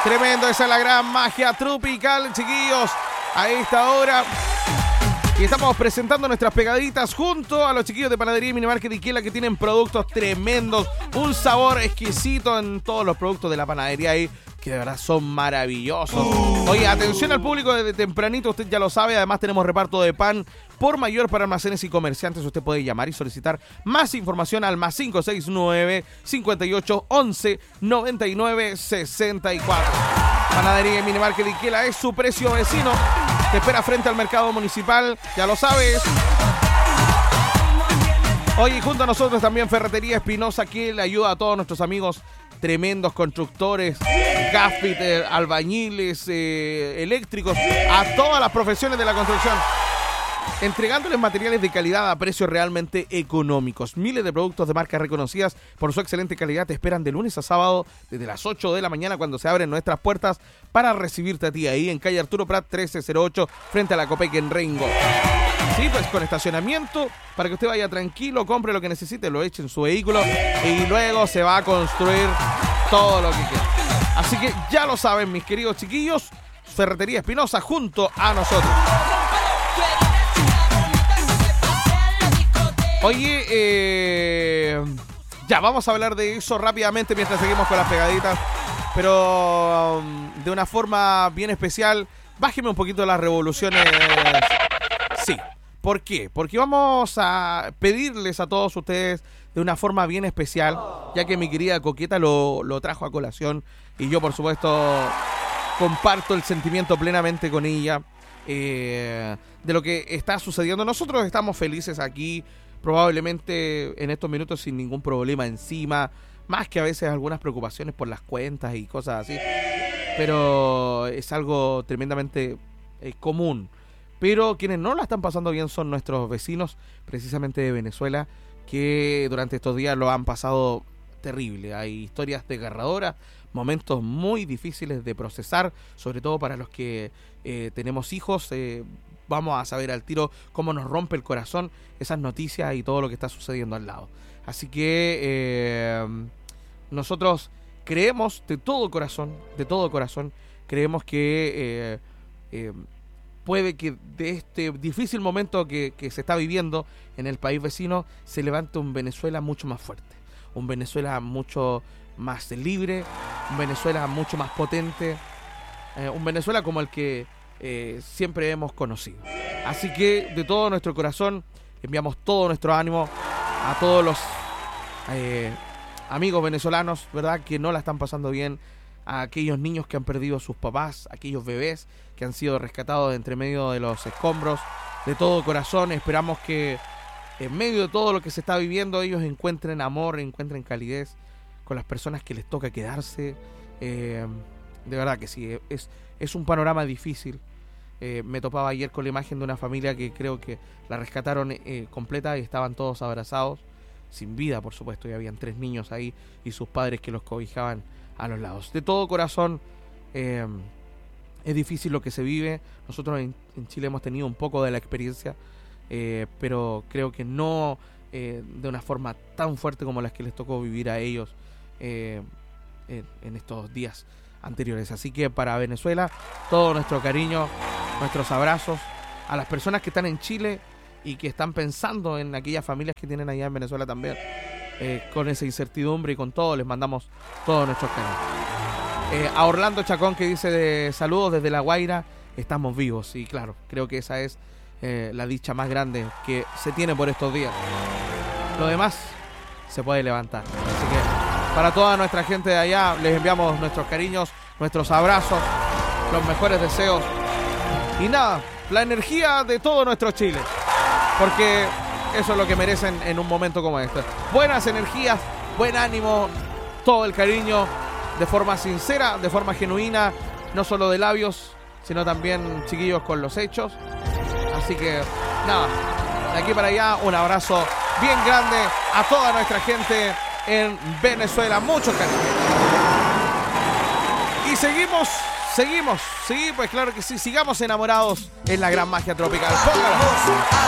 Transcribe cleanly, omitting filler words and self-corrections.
Tremendo, esa es la gran magia tropical, chiquillos. A esta hora. Y estamos presentando nuestras pegaditas junto a los chiquillos de Panadería y Minimarket Iquela, que tienen productos tremendos, un sabor exquisito en todos los productos de la panadería ahí, que de verdad son maravillosos. Oye, atención al público desde tempranito, usted ya lo sabe, además tenemos reparto de pan por mayor para almacenes y comerciantes. Usted puede llamar y solicitar más información al más 569-5811-9964. Panadería y Minimarket Iquela es su precio vecino. Te espera frente al mercado municipal, ya lo sabes. Oye, junto a nosotros también Ferretería Espinosa, que le ayuda a todos nuestros amigos tremendos constructores, gaffiters, albañiles, eléctricos, a todas las profesiones de la construcción, entregándoles materiales de calidad a precios realmente económicos. Miles de productos de marcas reconocidas por su excelente calidad te esperan de lunes a sábado desde las 8 de la mañana, cuando se abren nuestras puertas para recibirte a ti ahí en calle Arturo Prat 1308 frente a la Copec en Rengo. Sí, pues con estacionamiento para que usted vaya tranquilo, compre lo que necesite, lo eche en su vehículo y luego se va a construir todo lo que quiera. Así que ya lo saben, mis queridos chiquillos, Ferretería Espinosa junto a nosotros. Oye, ya vamos a hablar de eso rápidamente mientras seguimos con las pegaditas, pero de una forma bien especial. Bájeme un poquito las revoluciones. Sí, ¿por qué? Porque vamos a pedirles a todos ustedes de una forma bien especial, ya que mi querida Coqueta lo trajo a colación y yo, por supuesto, comparto el sentimiento plenamente con ella de lo que está sucediendo. Nosotros estamos felices aquí, probablemente en estos minutos sin ningún problema encima, más que a veces algunas preocupaciones por las cuentas y cosas así, pero es algo tremendamente común. Pero quienes no la están pasando bien son nuestros vecinos, precisamente de Venezuela, que durante estos días lo han pasado terrible. Hay historias desgarradoras, momentos muy difíciles de procesar, sobre todo para los que tenemos hijos. Vamos a saber al tiro cómo nos rompe el corazón esas noticias y todo lo que está sucediendo al lado. Así que nosotros creemos de todo corazón, creemos que puede que de este difícil momento que se está viviendo en el país vecino se levante un Venezuela mucho más fuerte, un Venezuela mucho más libre, un Venezuela mucho más potente, un Venezuela como el que siempre hemos conocido. Así que de todo nuestro corazón enviamos todo nuestro ánimo a todos los amigos venezolanos, ¿verdad?, que no la están pasando bien, a aquellos niños que han perdido a sus papás, a aquellos bebés que han sido rescatados de entre medio de los escombros. De todo corazón esperamos que en medio de todo lo que se está viviendo ellos encuentren amor, encuentren calidez con las personas que les toca quedarse. De verdad que sí, es un panorama difícil. Me topaba ayer con la imagen de una familia que creo que la rescataron completa y estaban todos abrazados, sin vida por supuesto, y habían 3 niños ahí y sus padres que los cobijaban a los lados. De todo corazón, es difícil lo que se vive. Nosotros en Chile hemos tenido un poco de la experiencia, pero creo que no de una forma tan fuerte como las que les tocó vivir a ellos en estos días anteriores. Así que para Venezuela, todo nuestro cariño, nuestros abrazos a las personas que están en Chile y que están pensando en aquellas familias que tienen allá en Venezuela también, con esa incertidumbre, y con todo les mandamos todos nuestros cariños. A Orlando Chacón, que dice de saludos desde La Guaira, estamos vivos, y claro, creo que esa es la dicha más grande que se tiene por estos días. Lo demás se puede levantar. Así que para toda nuestra gente de allá les enviamos nuestros cariños, nuestros abrazos, los mejores deseos y nada, la energía de todo nuestro Chile, porque eso es lo que merecen en un momento como este. Buenas energías, buen ánimo, todo el cariño, de forma sincera, de forma genuina, no solo de labios, sino también, chiquillos, con los hechos. Así que nada, de aquí para allá un abrazo bien grande a toda nuestra gente en Venezuela, mucho cariño. Y seguimos, sí, pues claro que sí, sigamos enamorados en la gran magia tropical. ¡Póngala!